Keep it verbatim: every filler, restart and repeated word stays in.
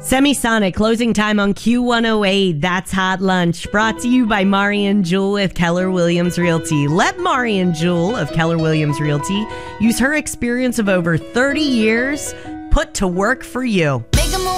Semisonic closing time on Q one oh eight. That's Hot Lunch. Brought to you by Mari and Jewel with Keller Williams Realty. Let Mari and Jewel of Keller Williams Realty use her experience of over thirty years put to work for you.